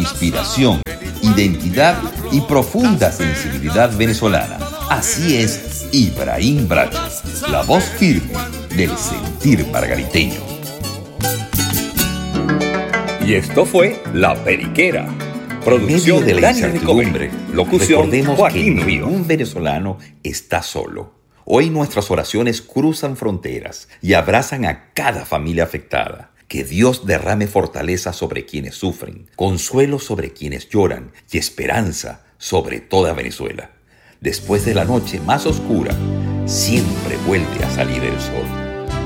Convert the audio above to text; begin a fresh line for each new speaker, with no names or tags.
inspiración, identidad y profunda sensibilidad venezolana. Así es Ibrahim Bracho, la voz firme del sentir margariteño.
Y esto fue La Periquera.
Producción
Producción
de la
Daniel
incertidumbre.
Recovery. Locución
Recordemos que
Joaquín Ríos.
ningún venezolano está solo. Hoy nuestras oraciones cruzan fronteras y abrazan a cada familia afectada. Que Dios derrame fortaleza sobre quienes sufren, consuelo sobre quienes lloran y esperanza sobre toda Venezuela. Después de la noche más oscura, siempre vuelve a salir el sol.